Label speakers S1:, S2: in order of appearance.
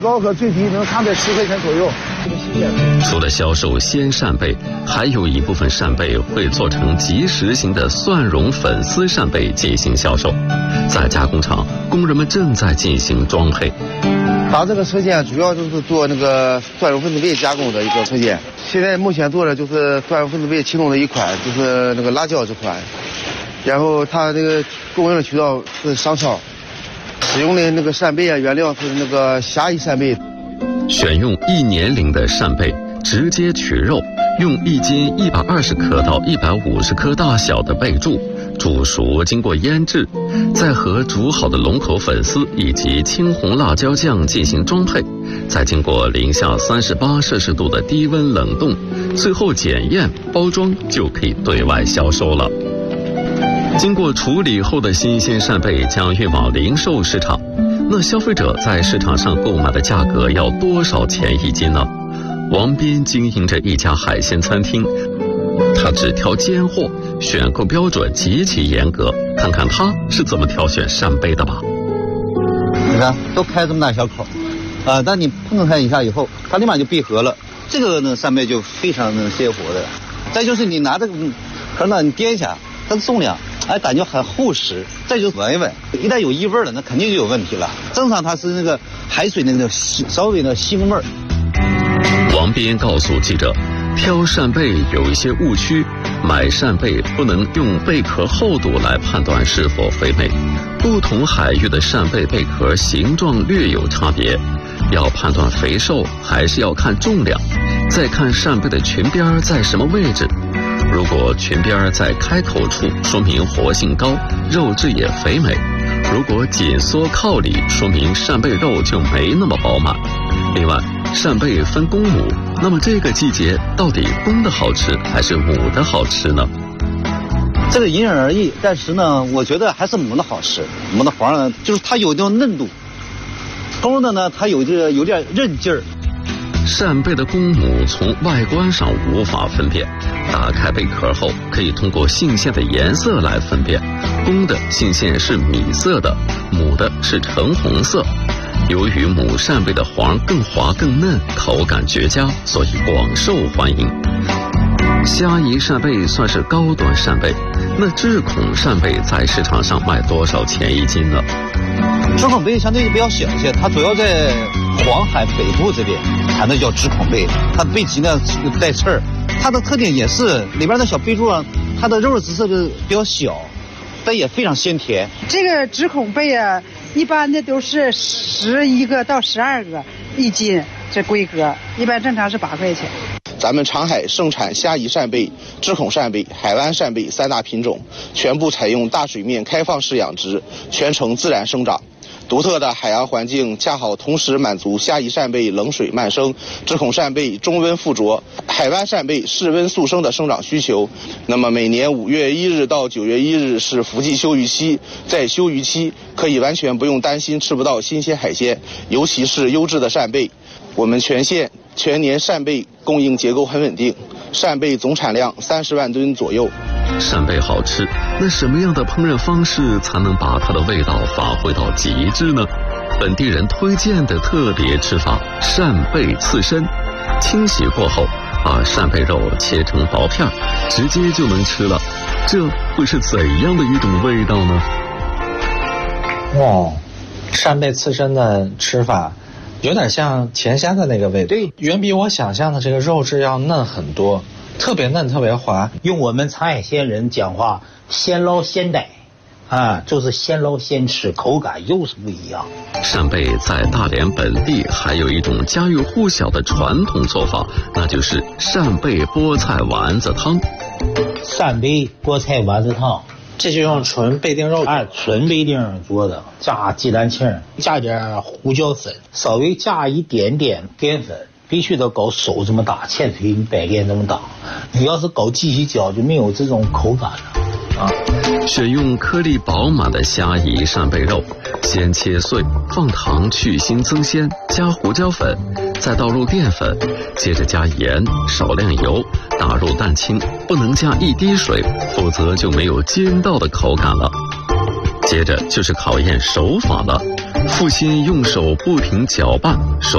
S1: 高和最低能差在10块钱左右。
S2: 除了销售鲜扇贝，还有一部分扇贝会做成即食型的蒜蓉粉丝扇贝进行销售。在加工厂，工人们正在进行装配。
S3: 它这个车间主要就是做那个蒜蓉粉丝贝加工的一个车间。现在目前做的就是蒜蓉粉丝贝其中的一款，就是那个辣椒这款。然后它这个供应的渠道是商超，使用的那个扇贝啊，原料是那个虾夷扇贝。
S2: 选用1年龄的扇贝，直接取肉，用1斤120克到150克大小的贝柱煮熟，经过腌制，再和煮好的龙口粉丝以及青红辣椒酱进行装配，再经过零下38摄氏度的低温冷冻，最后检验包装就可以对外销售了。经过处理后的新鲜扇贝将运往零售市场，那消费者在市场上购买的价格要多少钱1斤呢？王斌经营着一家海鲜餐厅，他只挑尖货，选购标准极其严格。看看他是怎么挑选扇贝的吧。
S4: 你看，都开这么大小口，但你碰它一下以后，它立马就闭合了。这个呢扇贝就非常鲜活的。再就是你拿这个壳呢，你掂一下，它的重量，感觉很厚实。再就是闻一闻，一旦有异味了，那肯定就有问题了。正常它是那个海水那个稍微的腥味儿。
S2: 王斌告诉记者，挑扇贝有一些误区，买扇贝不能用贝壳厚度来判断是否肥美，不同海域的扇贝贝壳形状略有差别，要判断肥瘦还是要看重量，再看扇贝的裙边在什么位置。如果裙边在开口处，说明活性高，肉质也肥美；如果紧缩靠里，说明扇贝肉就没那么饱满。另外，扇贝分公母，那么这个季节到底公的好吃还是母的好吃呢？
S4: 这个因人而异，但是呢，我觉得还是母的好吃。母的黄呢，就是它有那种嫩度，公的呢，它有点韧劲儿。
S2: 扇贝的公母从外观上无法分辨，打开贝壳后可以通过性腺的颜色来分辨，公的性腺是米色的，母的是橙红色。由于母扇贝的黄更滑更嫩，口感绝佳，所以广受欢迎。虾夷扇贝算是高端扇贝，那智孔扇贝在市场上卖多少钱1斤呢？
S4: 智孔贝相对比较小一些，它主要在黄海北部这边产的叫智孔贝，它的贝鳍呢带刺儿，它的特点也是里边的小贝柱啊，它的肉质是比较小，但也非常鲜甜。
S5: 这个智孔贝啊，一般的都是11个到12个1斤，这规格一般正常是8块钱。
S6: 咱们长海盛产虾夷扇贝、智孔扇贝、海湾扇贝3大品种，全部采用大水面开放式养殖，全程自然生长。独特的海洋环境恰好同时满足虾夷扇贝冷水慢生、智孔扇贝中温附着、海湾扇贝室温速生的生长需求。那么每年5月1日到9月1日是伏季休渔期，在休渔期可以完全不用担心吃不到新鲜海鲜，尤其是优质的扇贝。我们全县全年扇贝供应结构很稳定，扇贝总产量30万吨左右。
S2: 扇贝好吃，那什么样的烹饪方式才能把它的味道发挥到极致呢？本地人推荐的特别吃法：扇贝刺身，清洗过后，把扇贝肉切成薄片，直接就能吃了。这会是怎样的一种味道呢？
S7: 扇贝刺身的吃法有点像甜虾的那个味道，对，远比我想象的这个肉质要嫩很多，特别嫩，特别滑。
S8: 用我们长海县人讲话，先捞先逮，就是先捞先吃，口感又是不一样。
S2: 扇贝在大连本地还有一种家喻户晓的传统做法，那就是扇贝菠菜丸子汤。
S8: 扇贝菠菜丸子汤，
S7: 这就用纯贝丁肉，
S8: 纯贝丁做的，加鸡蛋清，加点胡椒粉，稍微加一点点淀粉，必须得搞手这么大，潜水白练这么大。你要是搞机器搅，就没有这种口感了。
S2: 选用颗粒饱满的虾夷扇贝肉，先切碎，放糖去腥增鲜，加胡椒粉，再倒入淀粉，接着加盐，少量油，打入蛋清，不能加1滴水，否则就没有煎到的口感了。接着就是考验手法了，父亲用手不停搅拌，手